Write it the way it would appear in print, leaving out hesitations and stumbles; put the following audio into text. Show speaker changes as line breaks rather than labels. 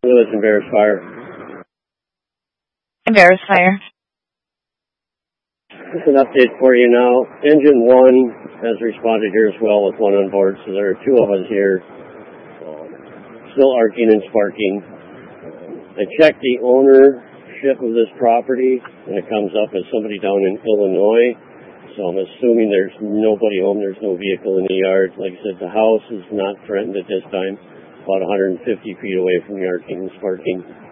Lewis and Bears Fire.
And Bears Fire.
Just an update for you now. Engine 1 has responded here as well with one on board, so there are two of us here. Still arcing and sparking. I checked the ownership of this property, and it comes up as somebody down in Illinois. So I'm assuming there's nobody home, there's no vehicle in the yard. Like I said, the house is not threatened at this time, about 150 feet away from the arcing and sparking.